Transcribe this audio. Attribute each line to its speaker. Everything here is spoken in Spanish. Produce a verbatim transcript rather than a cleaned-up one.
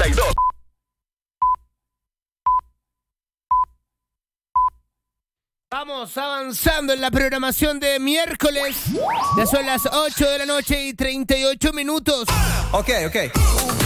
Speaker 1: y dos.
Speaker 2: Vamos avanzando en la programación de miércoles. Ya son las ocho de la noche y treinta y ocho minutos.
Speaker 3: Ok, ok.